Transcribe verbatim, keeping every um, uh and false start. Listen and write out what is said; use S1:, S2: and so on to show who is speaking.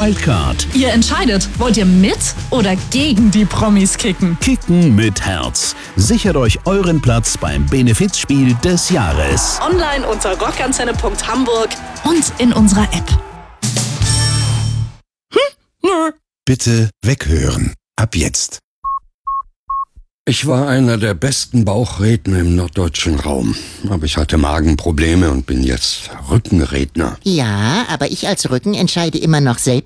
S1: Wildcard.
S2: Ihr entscheidet, wollt ihr mit oder gegen die Promis kicken?
S1: Kicken mit Herz. Sichert euch euren Platz beim Benefizspiel des Jahres.
S2: Online unter rockantenne punkt hamburg und in unserer App.
S3: Bitte weghören. Ab jetzt.
S4: Ich war einer der besten Bauchredner im norddeutschen Raum. Aber ich hatte Magenprobleme und bin jetzt Rückenredner.
S5: Ja, aber ich als Rücken entscheide immer noch selbst,